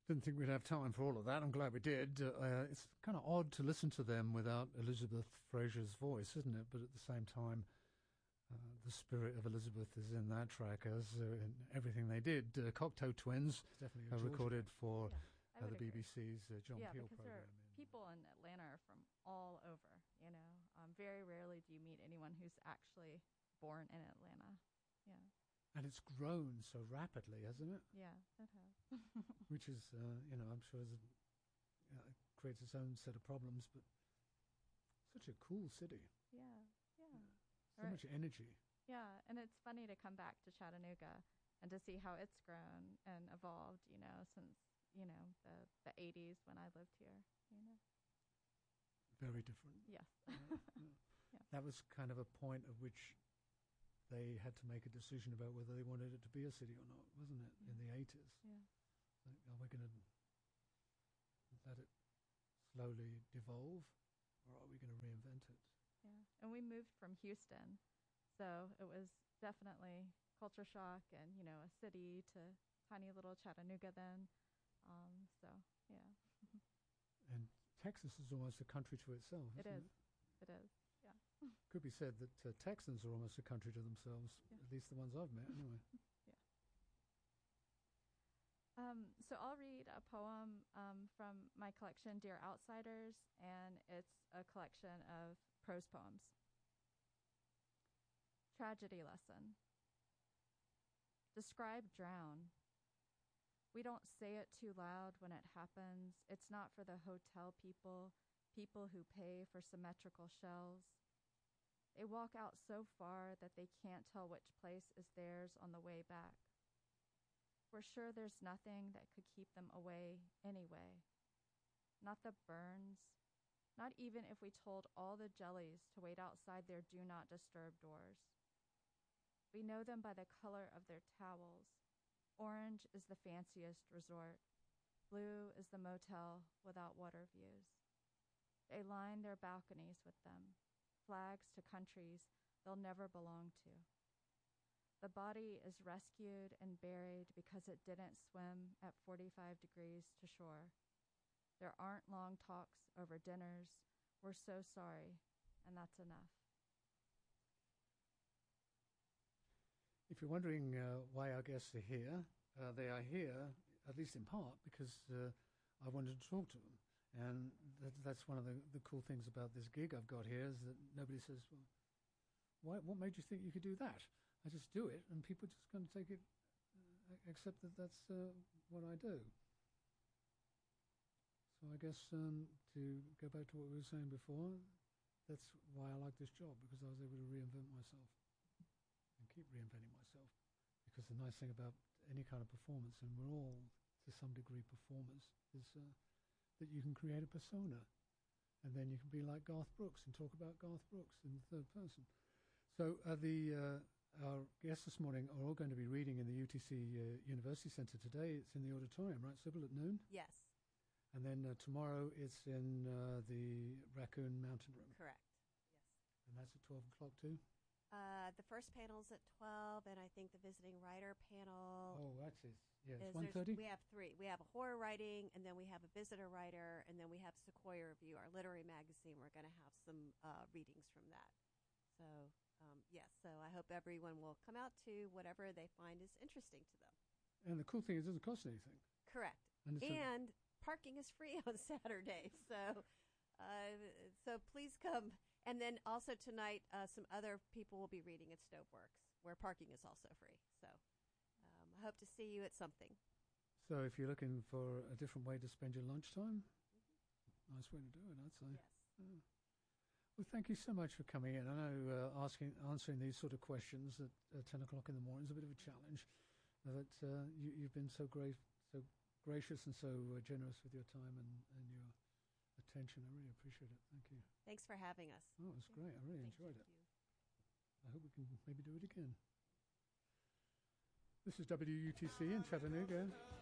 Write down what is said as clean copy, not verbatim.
Didn't think we'd have time for all of that. I'm glad we did. It's kind of odd to listen to them without Elizabeth Fraser's voice, isn't it? But at the same time, the spirit of Elizabeth is in that track, as in everything they did. Cocteau Twins recorded for the BBC's John Peel program. People in Atlanta are from all over, you know. Very rarely do you meet anyone who's actually born in Atlanta. Yeah. And it's grown so rapidly, hasn't it? Yeah, it has. Which is, I'm sure creates its own set of problems, but such a cool city. Yeah. So much energy. Yeah, and it's funny to come back to Chattanooga and to see how it's grown and evolved, you know, since, you know, the 80s when I lived here, you know. Very different. Yes. Yeah. That was kind of a point at which they had to make a decision about whether they wanted it to be a city or not, wasn't it, in the 80s? Yeah. Like, are we going to let it slowly devolve, or are we going to reinvent it? Yeah, and we moved from Houston, so it was definitely culture shock and, you know, a city to tiny little Chattanooga then. So, yeah. And Texas is almost a country to itself, isn't it? It is, yeah. Could be said that Texans are almost a country to themselves, at least the ones I've met, anyway. Yeah. So I'll read a poem from my collection, Dear Outsiders, and it's a collection of prose poems. Tragedy lesson. Describe drown. We don't say it too loud when it happens. It's not for the hotel people who pay for symmetrical shells. They walk out so far that they can't tell which place is theirs on the way back. We're sure there's nothing that could keep them away anyway. Not the burns, not even if we told all the jellies to wait outside their do not disturb doors. We know them by the color of their towels. Orange is the fanciest resort. Blue is the motel without water views. They line their balconies with them, flags to countries they'll never belong to. The body is rescued and buried because it didn't swim at 45 degrees to shore. There aren't long talks over dinners. We're so sorry, and that's enough. If you're wondering why our guests are here, they are here, at least in part, because I wanted to talk to them. And that's one of the cool things about this gig I've got here, is that nobody says, well, what made you think you could do that? I just do it, and people just going to take it, accept that that's what I do. So I guess to go back to what we were saying before, that's why I like this job, because I was able to reinvent myself and keep reinventing myself. Because the nice thing about any kind of performance, and we're all to some degree performers, is that you can create a persona, and then you can be like Garth Brooks and talk about Garth Brooks in the third person. So our guests this morning are all going to be reading in the UTC University Centre today. It's in the auditorium, right, Sybil, at noon? Yes. And then tomorrow it's in the Raccoon Mountain Room. Correct, yes. And that's at 12 o'clock too? The first panel's at 12, and I think the visiting writer panel... Oh, that's it. Yeah, it's 1:30? We have three. We have a horror writing, and then we have a visitor writer, and then we have Sequoia Review, our literary magazine. We're going to have some readings from that. So, yes, so I hope everyone will come out to whatever they find is interesting to them. And the cool thing is it doesn't cost anything. Correct. And parking is free on Saturday, so please come. And then also tonight, some other people will be reading at Stoveworks, where parking is also free. So I hope to see you at something. So if you're looking for a different way to spend your lunchtime, nice way to do it, I'd say. Yes. Well, thank you so much for coming in. I know answering these sort of questions at 10 o'clock in the morning is a bit of a challenge, but you've been so great, so gracious and so generous with your time and your attention. I really appreciate it. Thank you. Thanks for having us. Oh, it was great. I really enjoyed it. I hope we can maybe do it again. This is WUTC in Chattanooga.